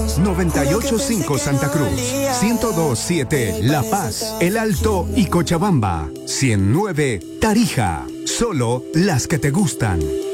98.5 Santa Cruz, 102.7 La Paz, El Alto y Cochabamba, 100.9 Tarija. Solo las que te gustan.